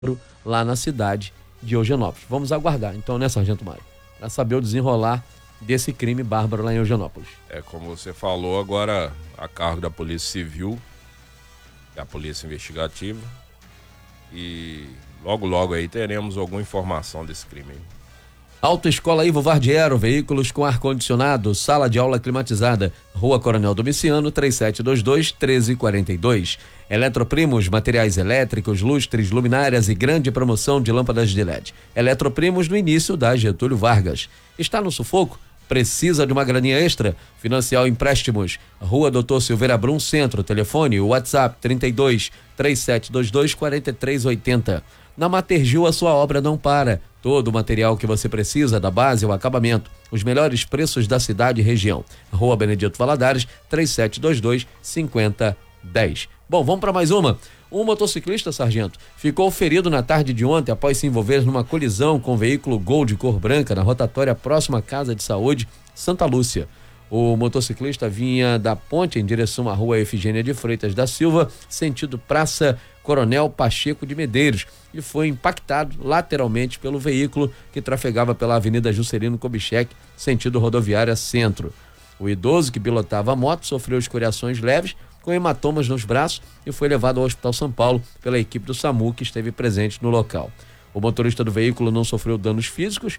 lá na cidade de Eugenópolis. Vamos aguardar, então, né, Sargento Mário? Para saber o desenrolar desse crime bárbaro lá em Eugenópolis. Como você falou, agora a cargo da Polícia Civil, da Polícia Investigativa, e logo aí teremos alguma informação desse crime aí. Autoescola Ivo Vardiero, veículos com ar-condicionado, sala de aula climatizada, Rua Coronel Domiciano, 3722-1342. Eletroprimos, materiais elétricos, lustres, luminárias e grande promoção de lâmpadas de LED. Eletroprimos no início da Getúlio Vargas. Está no sufoco? Precisa de uma graninha extra? Financial Empréstimos, Rua Doutor Silveira Brum, Centro, telefone, WhatsApp 32-3722-4380. Na Matergil a sua obra não para. Todo o material que você precisa, da base ao acabamento. Os melhores preços da cidade e região. Rua Benedito Valadares, 3722-5010. Bom, vamos para mais uma. Um motociclista, sargento, ficou ferido na tarde de ontem após se envolver numa colisão com um veículo Gol de cor branca na rotatória próxima à Casa de Saúde Santa Lúcia. O motociclista vinha da ponte em direção à Rua Efigênia de Freitas da Silva, sentido Praça Coronel Pacheco de Medeiros, e foi impactado lateralmente pelo veículo que trafegava pela Avenida Juscelino Kubitschek, sentido rodoviária Centro. O idoso que pilotava a moto sofreu escoriações leves, com hematomas nos braços, e foi levado ao Hospital São Paulo pela equipe do SAMU, que esteve presente no local. O motorista do veículo não sofreu danos físicos.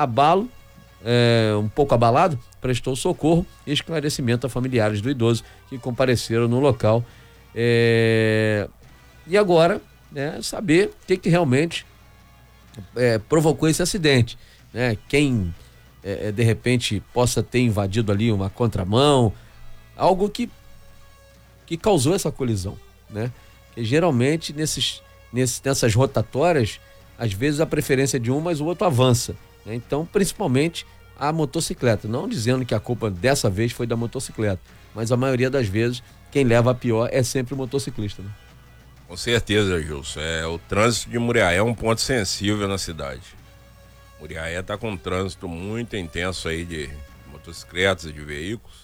Um pouco abalado, prestou socorro e esclarecimento a familiares do idoso que compareceram no local. E agora, saber o que realmente provocou esse acidente, né? Quem de repente possa ter invadido ali uma contramão, algo que causou essa colisão, né? Que geralmente nessas rotatórias, às vezes a preferência de um, mas o outro avança. Então, principalmente a motocicleta, não dizendo que a culpa dessa vez foi da motocicleta, mas a maioria das vezes quem leva a pior é sempre o motociclista, né? Com certeza, Gilson. O trânsito de Muriaé é um ponto sensível na cidade. Muriaé está com um trânsito muito intenso aí de motocicletas e de veículos,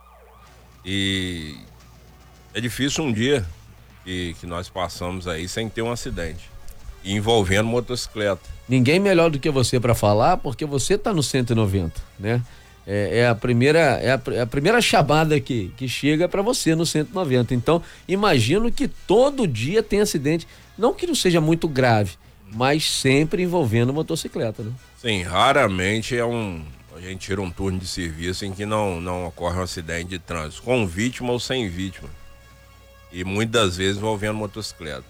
e é difícil um dia que nós passamos aí sem ter um acidente envolvendo motocicleta. Ninguém melhor do que você para falar, porque você tá no 190, né? A primeira chamada que chega para você no 190. Então, imagino que todo dia tem acidente, não que não seja muito grave, mas sempre envolvendo motocicleta, né? Sim, raramente a gente tira um turno de serviço em que não ocorre um acidente de trânsito, com vítima ou sem vítima. E muitas das vezes envolvendo motocicleta.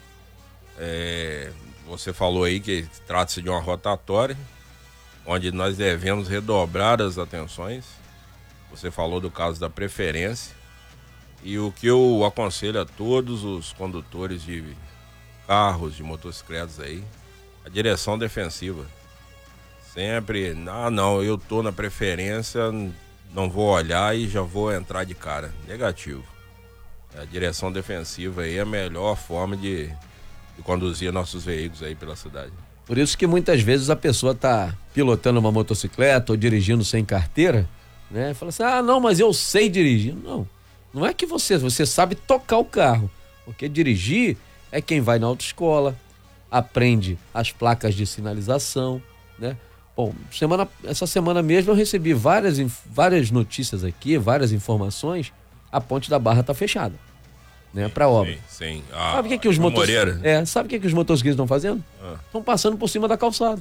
Você falou aí que trata-se de uma rotatória, onde nós devemos redobrar as atenções. Você falou do caso da preferência, e o que eu aconselho a todos os condutores de carros, de motocicletas aí, a direção defensiva. Sempre, eu tô na preferência, não vou olhar e já vou entrar de cara. Negativo. A direção defensiva aí é a melhor forma de conduzir nossos veículos aí pela cidade. Por isso que muitas vezes a pessoa tá pilotando uma motocicleta ou dirigindo sem carteira, né? Fala assim, mas eu sei dirigir. Não é que você sabe tocar o carro, porque dirigir é quem vai na autoescola, aprende as placas de sinalização, né? Bom, essa semana mesmo eu recebi várias notícias aqui, várias informações. A Ponte da Barra tá fechada, né, para obra. Sim. Sabe o que os motociclistas? Sabe o que os motociclistas estão fazendo? Estão passando por cima da calçada.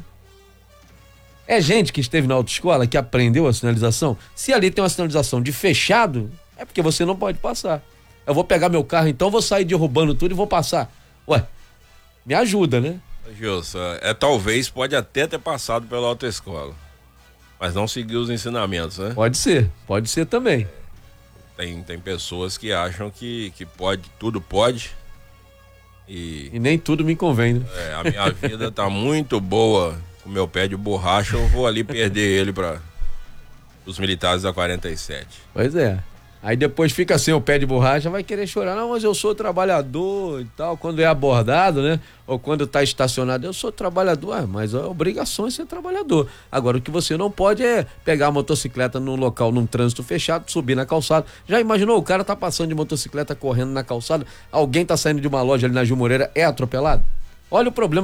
É gente que esteve na autoescola, que aprendeu a sinalização. Se ali tem uma sinalização de fechado, é porque você não pode passar. Eu vou pegar meu carro, então vou sair derrubando tudo e vou passar. Ué, me ajuda, né? Gilson, talvez pode até ter passado pela autoescola, mas não seguiu os ensinamentos, né? Pode ser também. Tem pessoas que acham que tudo pode. E nem tudo me convém, né? A minha vida tá muito boa com meu pé de borracha, eu vou ali perder ele para os militares da 47. Pois é. Aí depois fica sem o pé de borracha, vai querer chorar. Não, mas eu sou trabalhador e tal. Quando é abordado, né? Ou quando tá estacionado, eu sou trabalhador. Mas a obrigação é ser trabalhador. Agora, o que você não pode é pegar a motocicleta num local, num trânsito fechado, subir na calçada. Já imaginou? O cara tá passando de motocicleta correndo na calçada, alguém tá saindo de uma loja ali na Gil Moreira, é atropelado? Olha o problema